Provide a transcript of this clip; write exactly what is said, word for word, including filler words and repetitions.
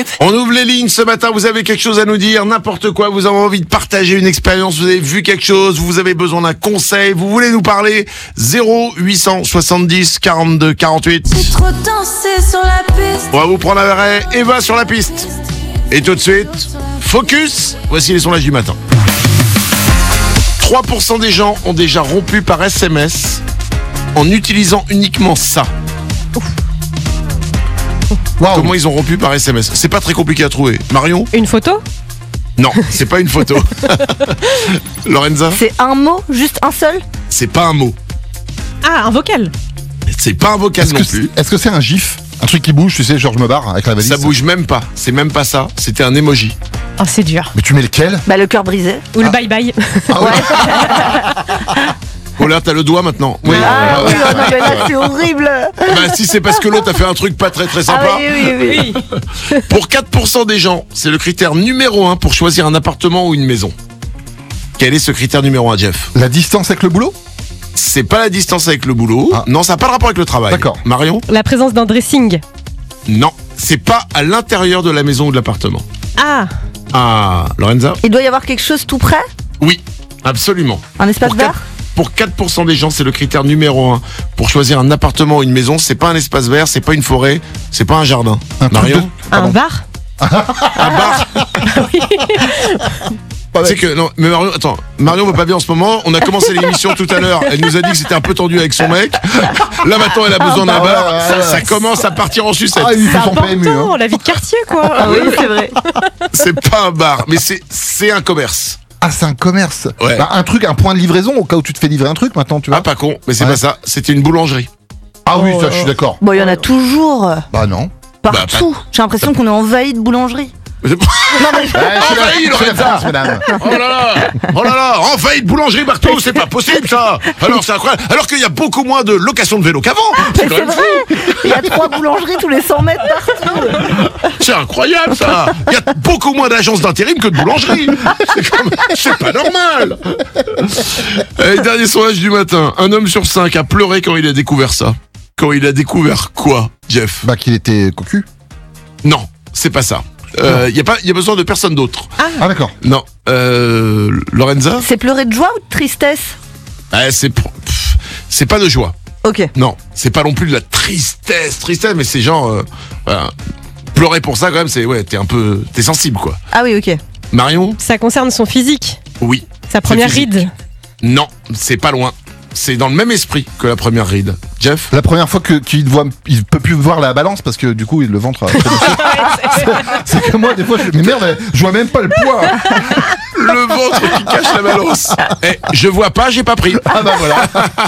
On ouvre les lignes ce matin, vous avez quelque chose à nous dire, n'importe quoi, vous avez envie de partager une expérience, vous avez vu quelque chose, vous avez besoin d'un conseil, vous voulez nous parler, zéro huit cent soixante-dix quarante-deux quarante-huit. J'ai trop dansé sur la piste. On va vous prendre un arrêt, Eva sur la piste. Et tout de suite, focus, voici les sondages du matin. trois pour cent des gens ont déjà rompu par S M S en utilisant uniquement ça. Wow. Comment ils ont rompu par S M S? C'est pas très compliqué à trouver. Marion? Une photo? Non, c'est pas une photo. Lorenza? C'est un mot, juste un seul? C'est pas un mot. Ah, un vocal. C'est pas un vocal Est-ce non que, plus. c'est, est-ce que c'est un gif? Un truc qui bouge, tu sais, genre je me barre avec la valise. Ça bouge même pas. C'est même pas ça. C'était un emoji. Oh, c'est dur. Mais tu mets lequel? Bah le cœur brisé. Ou le bye-bye. Ah ouais. Oh là, t'as le doigt maintenant. Oui. Ah oui, oh non, mais là c'est horrible. Bah si c'est parce que l'autre a fait un truc pas très très Ah sympa. oui, oui, oui. Oui. Pour quatre pour cent des gens, c'est le critère numéro un pour choisir un appartement ou une maison. Quel est ce critère numéro un, Jeff? La distance avec le boulot? C'est pas la distance avec le boulot. Ah. Non, ça n'a pas de rapport avec le travail. D'accord. Marion? La présence d'un dressing. Non. C'est pas à l'intérieur de la maison ou de l'appartement. Ah, Ah, Lorenza? Il doit y avoir quelque chose tout près? Oui, absolument. Un espace Pour vert? quatre Pour quatre pour cent des gens, c'est le critère numéro un pour choisir un appartement ou une maison. C'est pas un espace vert, c'est pas une forêt, c'est pas un jardin. Un truc Marion? de- un Pardon. bar. Un bar? Pas C'est que non, mais Marion, attends, Marion va pas bien en ce moment. On a commencé l'émission tout à l'heure. Elle nous a dit que c'était un peu tendu avec son mec. Là maintenant, elle a besoin d'un bah bar. ouais, Ça, ouais. ça commence à partir en sucette. Ah, il C'est fait son P M U. important, Hein. la vie de quartier, quoi. Ah oui, c'est vrai. C'est pas un bar, mais c'est c'est un commerce. Ah, c'est un commerce. Ouais. Bah, un truc, un point de livraison au cas où tu te fais livrer un truc maintenant, tu vois. Ah pas con, mais c'est Ouais. pas ça. C'était une boulangerie. Ah oui, Oh, ça, je suis oh. d'accord. Bon, il y en a toujours, euh, Bah non. partout. J'ai l'impression qu'on est envahi de boulangeries. Oh Envahi, Lorenza. madame. là là, oh là là, envahi de boulangerie partout, c'est pas possible ça. Alors c'est incroyable. Alors qu'il y a beaucoup moins de location de vélo qu'avant. Mais c'est vrai. Il y a trois boulangeries tous les cent mètres partout. C'est incroyable ça. Il y a beaucoup moins d'agences d'intérim que de boulangeries. C'est, comme... c'est pas normal. Allez, dernier sondage du matin. Un homme sur cinq a pleuré quand il a découvert ça. Quand il a découvert quoi, Jeff? Bah qu'il était cocu. Non, c'est pas ça. Il euh, y a pas, y a besoin de personne d'autre. Ah d'accord. Non. Euh, Lorenza? C'est pleurer de joie ou de tristesse? Ah, c'est, pff, c'est pas de joie. Ok. Non, c'est pas non plus de la tristesse, tristesse, mais c'est genre, euh, voilà. Pleurer pour ça quand même, c'est ouais, t'es un peu, t'es sensible quoi. Ah oui, ok. Marion? Ça concerne son physique. Oui. Sa première physique. ride. Non, c'est pas loin. C'est dans le même esprit que la première ride. Jeff? La première fois que qu'il voit, il peut plus voir la balance parce que du coup il le ventre. a- C'est que moi des fois je mais merde, je vois même pas le poids. Le ventre qui cache la balance. Eh, je vois pas, j'ai pas pris. Ah bah voilà.